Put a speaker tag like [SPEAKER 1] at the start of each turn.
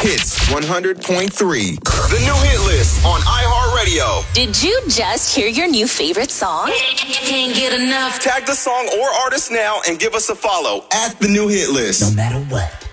[SPEAKER 1] Hits 100.3. The new hit list on iHeartRadio.
[SPEAKER 2] Did you just hear your new favorite song? Can't get enough.
[SPEAKER 1] Tag the song or artist now and give us a follow at The New Hit List.
[SPEAKER 3] No matter what.